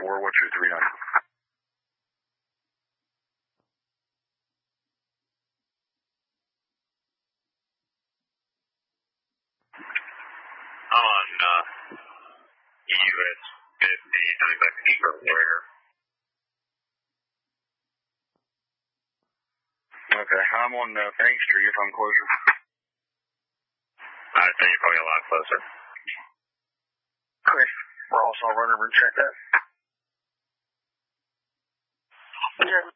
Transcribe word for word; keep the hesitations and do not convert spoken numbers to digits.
four, what's your three nine? On uh, U S fifty, coming back to Eagle Ware. Okay, I'm on uh, Bank Street if I'm closer. I'd say you're probably a lot closer. Okay, we're also run over and check that. Yeah,